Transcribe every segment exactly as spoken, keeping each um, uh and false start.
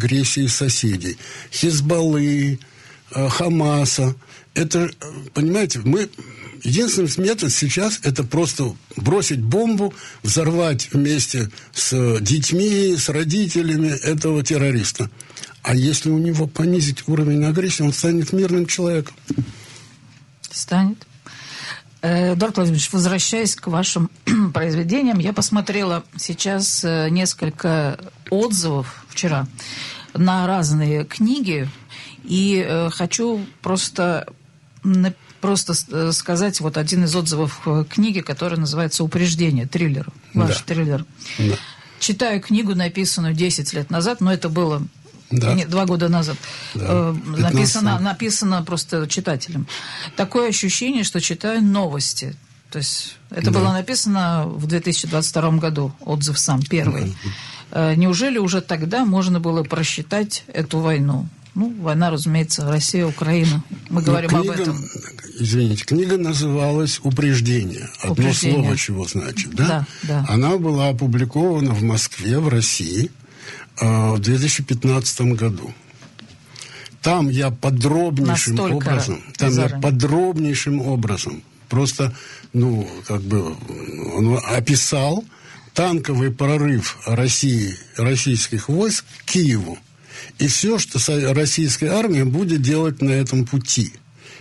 агрессии соседей. Хизбаллы, Хамаса. Это, понимаете, мы... Единственный метод сейчас – это просто бросить бомбу, взорвать вместе с детьми, с родителями этого террориста. А если у него понизить уровень агрессии, он станет мирным человеком. Станет. Эдуард Владимирович, возвращаясь к вашим произведениям, я посмотрела сейчас несколько отзывов вчера на разные книги, и э, хочу просто, просто сказать вот один из отзывов книги, которая называется «Упреждение», триллер, ваш да. триллер. Да. Читаю книгу, написанную десять лет назад, но это было... Да. Нет, два года назад. Да. Написано, написано просто читателем. Такое ощущение, что читаю новости. То есть это да. было написано в две тысячи двадцать втором году, отзыв сам, первый. Да. Неужели уже тогда можно было просчитать эту войну? Ну, война, разумеется, Россия, Украина. Мы говорим книга, об этом. Извините, книга называлась «Упреждение». Одно Упреждение. Слово чего значит, да? Да, да? Она была опубликована в Москве, в России, в две тысячи пятнадцатом году. Там я подробнейшим Настолько образом, там я подробнейшим образом просто, ну, как бы, он описал танковый прорыв России, российских войск к Киеву. И все, что российская армия будет делать на этом пути.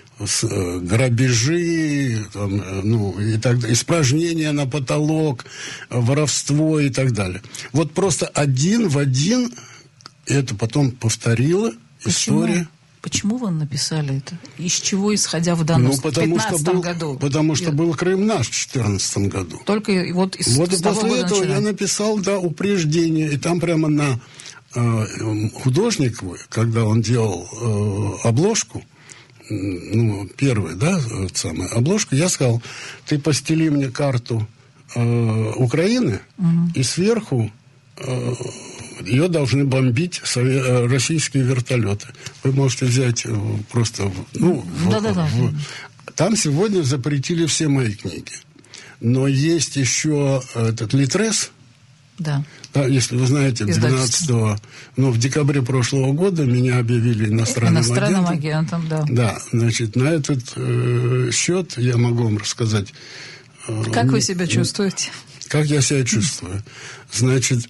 Грабежи, там, ну, и так, испражнения на потолок, воровство и так далее. Вот просто один в один это потом повторила Почему? история. Почему вы написали это? Из чего, исходя в данном ну, потому в пятнадцатом году? Потому что был Крым наш в четырнадцатом году. Только вот из Вот с и после этого начинать. Я написал, да, «Упреждение». И там прямо на э, художник, когда он делал э, обложку, ну, первую, да, самую обложку, я сказал, ты постели мне карту э, Украины, угу. и сверху э, ее должны бомбить сове- российские вертолеты. Вы можете взять э, просто... Ну, да, да, да. Там сегодня запретили все мои книги. Но есть еще этот Литрес. Да. Да, если вы знаете, двенадцатого, ну, в декабре прошлого года меня объявили иностранным, иностранным агентом. агентом. Да. Да, значит, на этот э, счет я могу вам рассказать. Э, как вы себя чувствуете? Как я себя чувствую? Значит,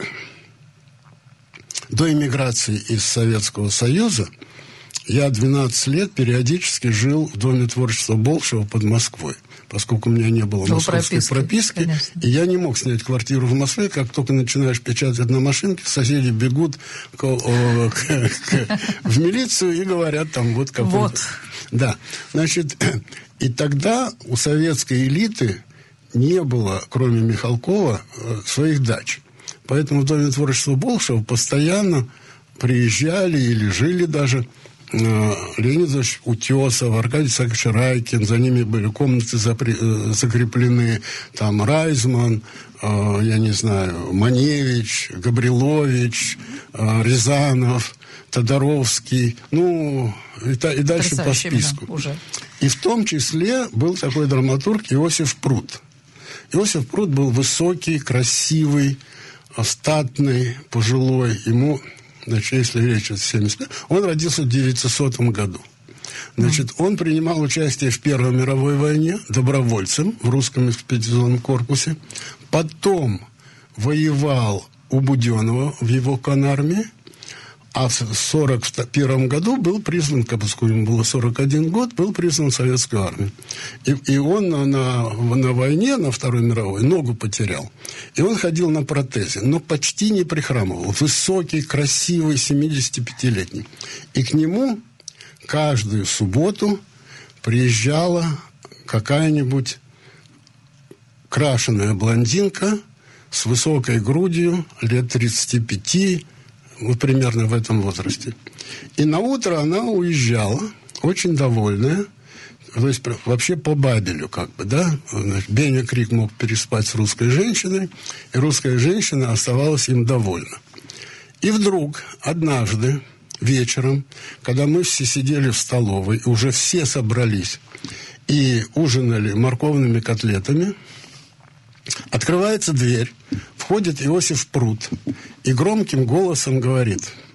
до эмиграции из Советского Союза я двенадцать лет периодически жил в Доме творчества Болшева под Москвой, поскольку у меня не было ну, московской прописки, прописки и я не мог снять квартиру в Москве. Как только начинаешь печатать на машинке, соседи бегут к, о, к, к, в милицию и говорят там вот какой-то... Вот. Да, значит, и тогда у советской элиты не было, кроме Михалкова, своих дач. Поэтому в Доме творчества Болшева постоянно приезжали или жили даже Леонид Ильич Утесов, Аркадий Исаакович Райкин, за ними были комнаты запри- закреплены, там Райзман, э, я не знаю, Маневич, Габрилович, э, Рязанов, Тодоровский, ну, и, та, и дальше по списку. Уже. И в том числе был такой драматург Иосиф Прут. Иосиф Прут был высокий, красивый, статный, пожилой, ему... Значит, если речь о семьдесят пятом, он родился в девятисотом году. Значит, он принимал участие в Первой мировой войне добровольцем в русском экспедиционном корпусе. Потом воевал у Буденова в его конармии. А в сорок первом году был призван, поскольку ему было сорок один год, был призван в Советскую армию. И, и он на, на, на войне, на Второй мировой, ногу потерял. И он ходил на протезе, но почти не прихрамывал. Высокий, красивый, семидесятипятилетний. И к нему каждую субботу приезжала какая-нибудь крашеная блондинка с высокой грудью, лет тридцати пяти, вот примерно в этом возрасте. И на утро она уезжала, очень довольная, то есть вообще по Бабелю, как бы, да. Беня Крик мог переспать с русской женщиной, и русская женщина оставалась им довольна. И вдруг однажды вечером, когда мы все сидели в столовой, уже все собрались и ужинали морковными котлетами, открывается дверь, входит Иосиф Прут и громким голосом говорит: